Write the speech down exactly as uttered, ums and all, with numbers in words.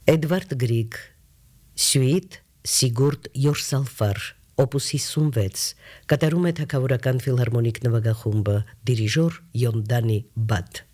Էդվարդ Գրիգ, Սյուիտ Սիգուրդ Յորսալֆար, օպուս հիսունվեց, կատարում է թագավորական ֆիլհարմոնիկ նվագախումբը, դիրիժոր Յոնդանի Բատ։